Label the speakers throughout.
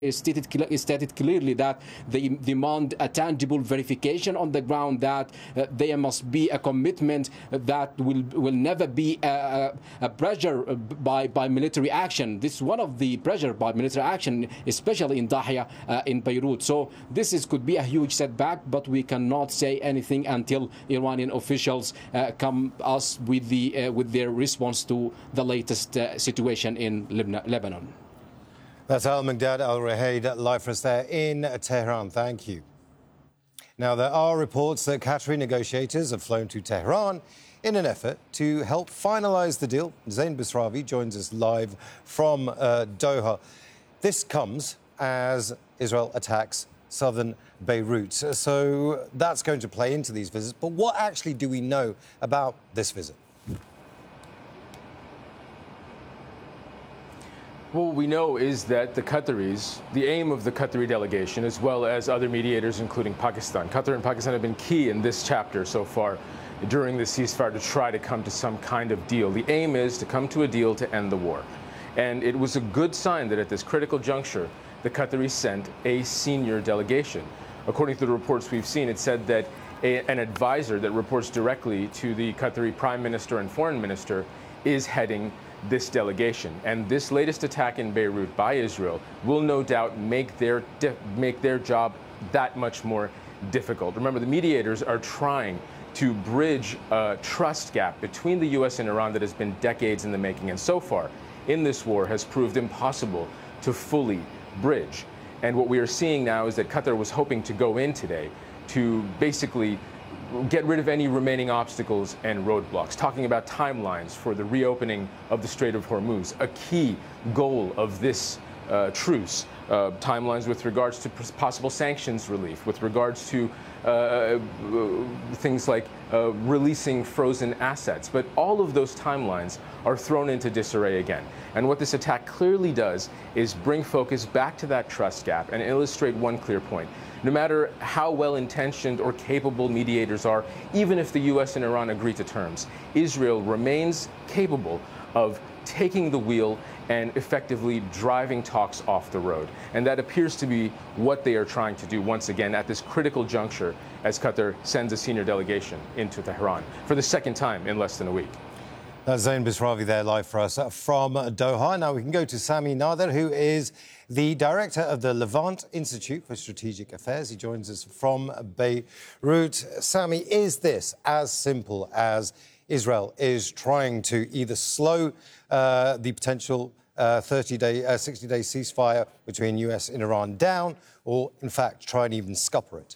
Speaker 1: stated clearly that they demand a tangible verification on the ground, that there must be a commitment that will never be a pressure by military action. This is one of the pressure by military action, especially in Dahia, in Beirut. So this could be a huge setback, but we cannot say anything until Iranian officials come us with their response to the latest situation in Lebanon.
Speaker 2: That's Al-Miqdad Al-Ruhayd live for us there in Tehran. Thank you. Now, there are reports that Qatari negotiators have flown to Tehran in an effort to help finalise the deal. Zain Bisrawi joins us live from Doha. This comes as Israel attacks southern Beirut. So that's going to play into these visits. But what actually do we know about this visit?
Speaker 3: What we know is that the aim of the Qatari delegation, as well as other mediators, including Pakistan, Qatar and Pakistan have been key in this chapter so far during the ceasefire to try to come to some kind of deal. The aim is to come to a deal to end the war. And it was a good sign that at this critical juncture, the Qataris sent a senior delegation. According to the reports we've seen, it said that an advisor that reports directly to the Qatari Prime Minister and Foreign Minister is heading this delegation. And this latest attack in Beirut by Israel will no doubt make their job that much more difficult. Remember, the mediators are trying to bridge a trust gap between the U.S. and Iran that has been decades in the making, and so far in this war has proved impossible to fully bridge. And what we are seeing now is that Qatar was hoping to go in today to basically get rid of any remaining obstacles and roadblocks, talking about timelines for the reopening of the Strait of Hormuz, a key goal of this truce, timelines with regards to possible sanctions relief, with regards to things like releasing frozen assets. But all of those timelines are thrown into disarray again. And what this attack clearly does is bring focus back to that trust gap and illustrate one clear point. No matter how well-intentioned or capable mediators are, even if the U.S. and Iran agree to terms, Israel remains capable of taking the wheel and effectively driving talks off the road. And that appears to be what they are trying to do once again at this critical juncture as Qatar sends a senior delegation into Tehran for the second time in less than a week.
Speaker 2: That's Zain Bisrawi there live for us from Doha. Now we can go to Sami Nader, who is the director of the Levant Institute for Strategic Affairs. He joins us from Beirut. Sami, is this as simple as Israel is trying to either slow the potential 60-day ceasefire between US and Iran down, or in fact try and even scupper it?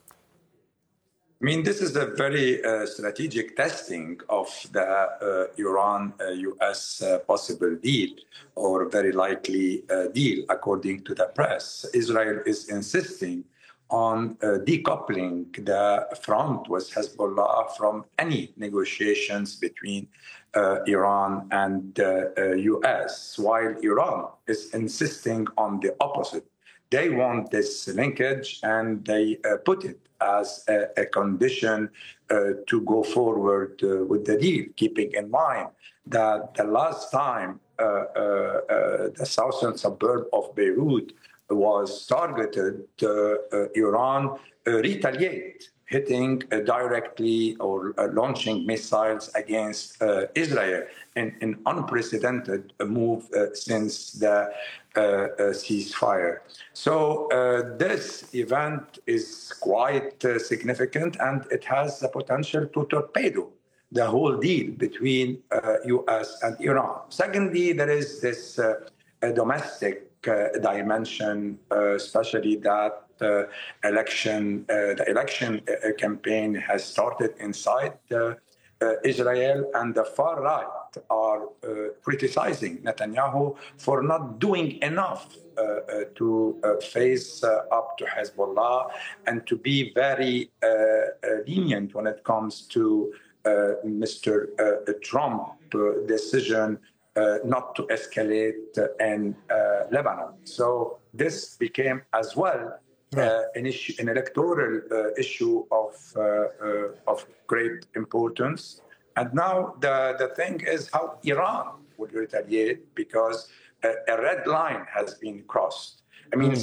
Speaker 4: I mean, this is a very strategic testing of the Iran-US possible deal, or very likely deal, according to the press. Israel is insisting on decoupling the front with Hezbollah from any negotiations between Iran and US, while Iran is insisting on the opposite. They want this linkage, and they put it as a condition to go forward with the deal, keeping in mind that the last time the southern suburb of Beirut was targeted, Iran retaliated, hitting directly or launching missiles against Israel in an unprecedented move since the ceasefire. So this event is quite significant, and it has the potential to torpedo the whole deal between US and Iran. Secondly, there is this domestic dimension, especially that the election campaign has started inside Israel, and the far right are criticizing Netanyahu for not doing enough to face up to Hezbollah and to be very lenient when it comes to Mr. Trump's decision not to escalate in Lebanon. So this became as well an electoral issue of great importance. And now the thing is how Iran would retaliate, because a red line has been crossed. I mean,